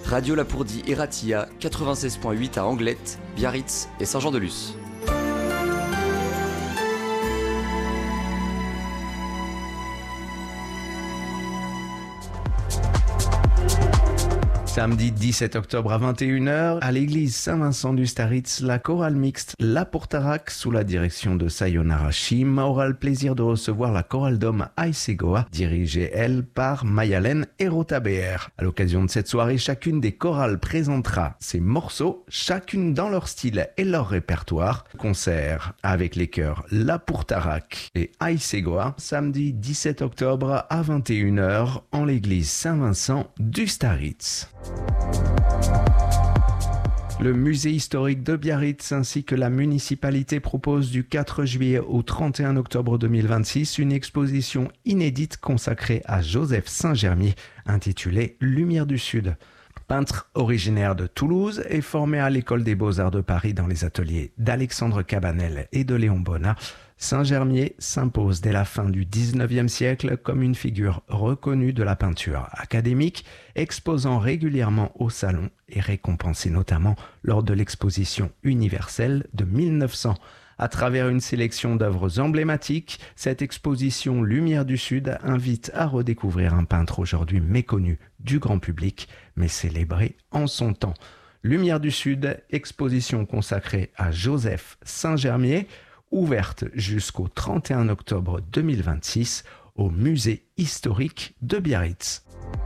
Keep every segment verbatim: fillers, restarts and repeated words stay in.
Radio Lapourdie et Ratia, quatre-vingt-seize virgule huit à Anglette, Biarritz et Saint-Jean-de-Luz. Samedi dix-sept octobre à vingt et une heures, à l'église Saint-Vincent du Staritz, la chorale mixte La Portarac, sous la direction de Sayonara Shim, aura le plaisir de recevoir la chorale d'hommes Aisegoa, dirigée, elle, par Mayalen et Rota B R. À l'occasion de cette soirée, chacune des chorales présentera ses morceaux, chacune dans leur style et leur répertoire. Concert avec les chœurs La Portarac et Aisegoa, samedi dix-sept octobre à vingt et une heures, en l'église Saint-Vincent du Staritz. Le musée historique de Biarritz ainsi que la municipalité proposent du quatre juillet au trente et un octobre deux mille vingt-six une exposition inédite consacrée à Joseph Saint-Germier intitulée Lumière du Sud. Peintre originaire de Toulouse et formé à l'école des Beaux-Arts de Paris dans les ateliers d'Alexandre Cabanel et de Léon Bonnat, Saint-Germier s'impose dès la fin du dix-neuvième siècle comme une figure reconnue de la peinture académique, exposant régulièrement au salon et récompensé notamment lors de l'exposition universelle de mille neuf cents. À travers une sélection d'œuvres emblématiques, cette exposition Lumière du Sud invite à redécouvrir un peintre aujourd'hui méconnu du grand public, mais célébré en son temps. Lumière du Sud, exposition consacrée à Joseph Saint-Germier, ouverte jusqu'au trente et un octobre deux mille vingt-six au musée historique de Biarritz.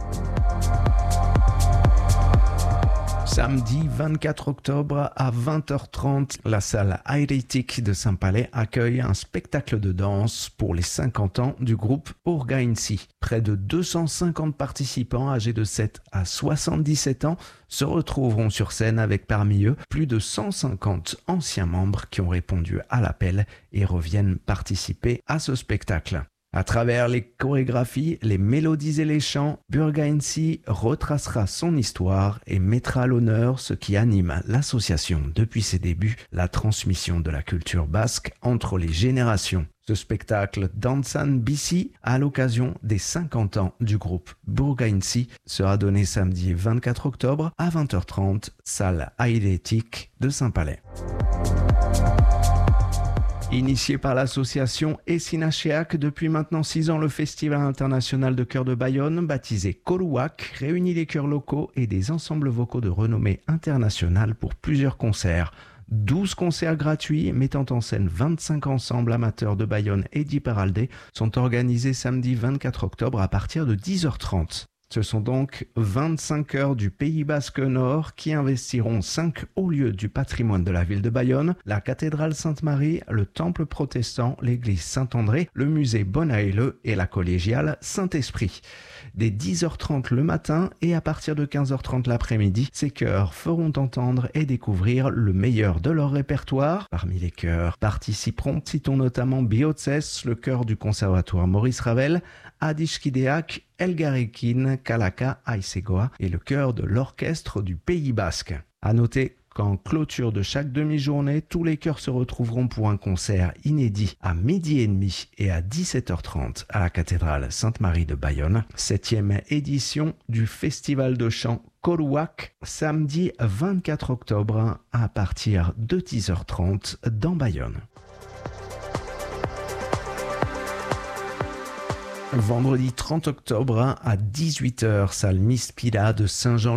Samedi vingt-quatre octobre à vingt heures trente, la salle Airetik de Saint-Palais accueille un spectacle de danse pour les cinquante ans du groupe Urgainsi. Près de deux cent cinquante participants âgés de sept à soixante-dix-sept ans se retrouveront sur scène avec parmi eux plus de cent cinquante anciens membres qui ont répondu à l'appel et reviennent participer à ce spectacle. À travers les chorégraphies, les mélodies et les chants, Urgainsi retracera son histoire et mettra à l'honneur ce qui anime l'association depuis ses débuts, la transmission de la culture basque entre les générations. Ce spectacle Dansan Bici, à l'occasion des cinquante ans du groupe Urgainsi, sera donné samedi vingt-quatre octobre à vingt heures trente, salle Airetik de Saint-Palais. Initié par l'association Essinacheak, depuis maintenant six ans, le Festival international de chœurs de Bayonne, baptisé Koruak, réunit les chœurs locaux et des ensembles vocaux de renommée internationale pour plusieurs concerts. douze concerts gratuits mettant en scène vingt-cinq ensembles amateurs de Bayonne et d'Iparralde sont organisés samedi vingt-quatre octobre à partir de dix heures trente. Ce sont donc vingt-cinq chœurs du Pays Basque Nord qui investiront cinq hauts lieux du patrimoine de la ville de Bayonne, la cathédrale Sainte-Marie, le temple protestant, l'église Saint-André, le musée Bonaele et la collégiale Saint-Esprit. Dès dix heures trente le matin et à partir de quinze heures trente l'après-midi, ces chœurs feront entendre et découvrir le meilleur de leur répertoire. Parmi les chœurs participeront, citons notamment Biotsès, le chœur du conservatoire Maurice Ravel, Adishkideak, Elgarekin, Kalaka, Aisegoa et le chœur de l'orchestre du Pays Basque. À noter qu'en clôture de chaque demi-journée, tous les chœurs se retrouveront pour un concert inédit à midi et demi et à dix-sept heures trente à la cathédrale Sainte-Marie de Bayonne. Septième édition du festival de chant Koruak, samedi vingt-quatre octobre à partir de dix heures trente dans Bayonne. Vendredi trente octobre à dix-huit heures, salle Miss Pila de Saint-Jean